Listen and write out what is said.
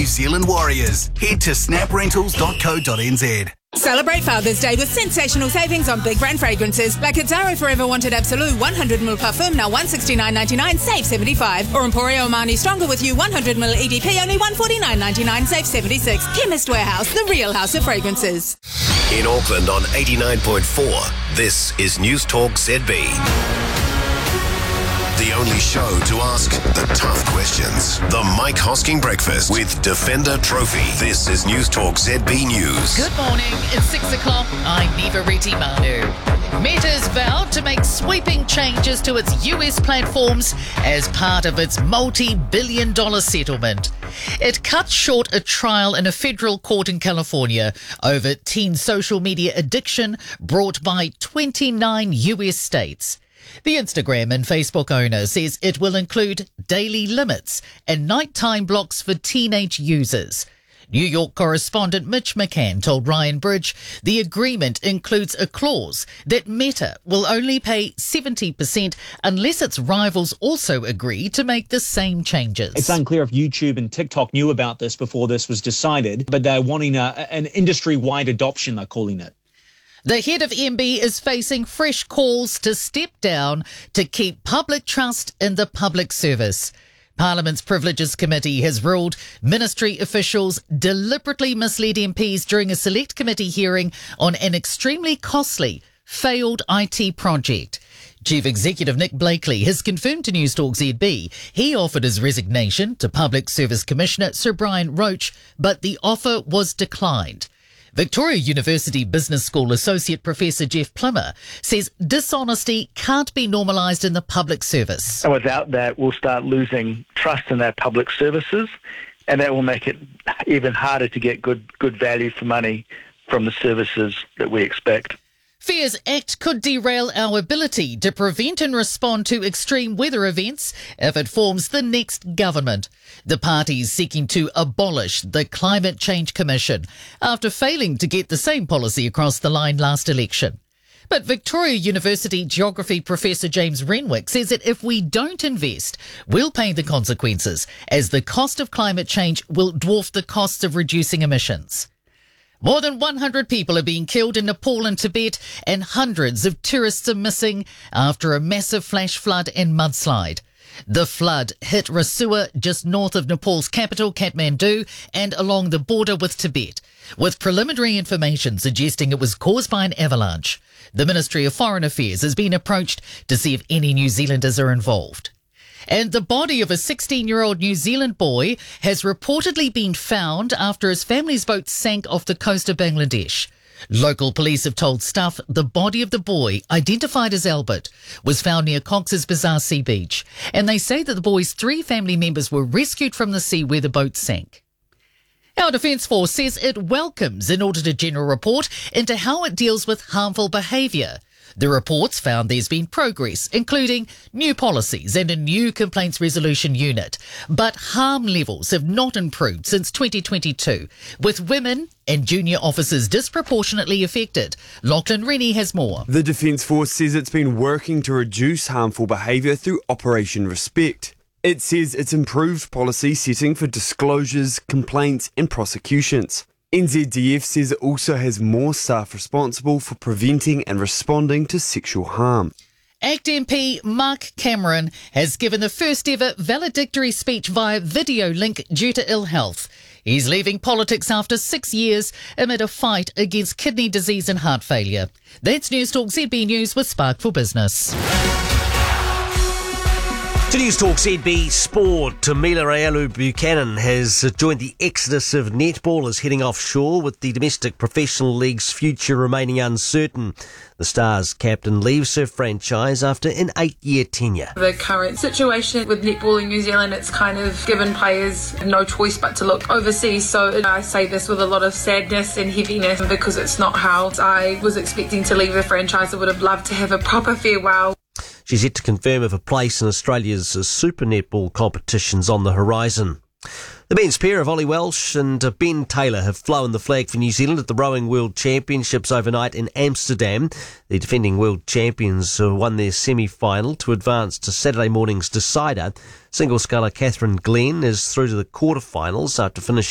New Zealand Warriors. Head to snaprentals.co.nz. Celebrate Father's Day with sensational savings on big brand fragrances like Azzaro Forever Wanted Absolute 100ml Parfum, now $169.99, save $75. Or Emporio Armani Stronger With You 100ml EDP, only $149.99, save $76. Chemist Warehouse, the real house of fragrances. In Auckland on 89.4, this is News Talk ZB. The only show to ask the tough questions. The Mike Hosking Breakfast with Defender Trophy. This is News Talk ZB News. Good morning. It's 6 o'clock. I'm Nivareti Manu. Meta's vowed to make sweeping changes to its US platforms as part of its multi-billion-dollar settlement. It cut short a trial in a federal court in California over teen social media addiction brought by 29 US states. The Instagram and Facebook owner says it will include daily limits and nighttime blocks for teenage users. New York correspondent Mitch McCann told Ryan Bridge the agreement includes a clause that Meta will only pay 70% unless its rivals also agree to make the same changes. It's unclear if YouTube and TikTok knew about this before this was decided, but they're wanting an industry-wide adoption, they're calling it. The head of MB is facing fresh calls to step down to keep public trust in the public service. Parliament's Privileges Committee has ruled ministry officials deliberately misled MPs during a select committee hearing on an extremely costly, failed IT project. Chief Executive Nick Blakely has confirmed to News Talk ZB he offered his resignation to Public Service Commissioner Sir Brian Roach, but the offer was declined. Victoria University Business School Associate Professor Jeff Plummer says dishonesty can't be normalised in the public service. And without that, we'll start losing trust in our public services, and that will make it even harder to get good value for money from the services that we expect. Fears Act could derail our ability to prevent and respond to extreme weather events if it forms the next government. The party's seeking to abolish the Climate Change Commission after failing to get the same policy across the line last election. But Victoria University Geography Professor James Renwick says that if we don't invest, we'll pay the consequences, as the cost of climate change will dwarf the costs of reducing emissions. More than 100 people are being killed in Nepal and Tibet, and hundreds of tourists are missing after a massive flash flood and mudslide. The flood hit Rasua, just north of Nepal's capital, Kathmandu, and along the border with Tibet, with preliminary information suggesting it was caused by an avalanche. The Ministry of Foreign Affairs has been approached to see if any New Zealanders are involved. And the body of a 16-year-old New Zealand boy has reportedly been found after his family's boat sank off the coast of Bangladesh. Local police have told Stuff the body of the boy, identified as Albert, was found near Cox's Bazar Sea Beach, and they say that the boy's 3 family members were rescued from the sea where the boat sank. Our Defence Force says it welcomes an audited general report into how it deals with harmful behaviour. The reports found there's been progress, including new policies and a new complaints resolution unit. But harm levels have not improved since 2022, with women and junior officers disproportionately affected. Lachlan Rennie has more. The Defence Force says it's been working to reduce harmful behaviour through Operation Respect. It says it's improved policy setting for disclosures, complaints and prosecutions. NZDF says it also has more staff responsible for preventing and responding to sexual harm. ACT MP Mark Cameron has given the first ever valedictory speech via video link due to ill health. He's leaving politics after 6 years amid a fight against kidney disease and heart failure. That's News Talk ZB News with Spark for Business. To News Talk ZB Sport, Tamila Rayalu Buchanan has joined the exodus of netballers heading offshore, with the domestic professional league's future remaining uncertain. The Stars captain leaves her franchise after an 8-year tenure. The current situation with netball in New Zealand, it's kind of given players no choice but to look overseas. So I say this with a lot of sadness and heaviness, because it's not how I was expecting to leave the franchise. I would have loved to have a proper farewell. She's yet to confirm if a place in Australia's Super Netball competition's on the horizon. The men's pair of Ollie Welsh and Ben Taylor have flown the flag for New Zealand at the Rowing World Championships overnight in Amsterdam. The defending world champions won their semi-final to advance to Saturday morning's decider. Single sculler Catherine Glenn is through to the quarterfinals after finishing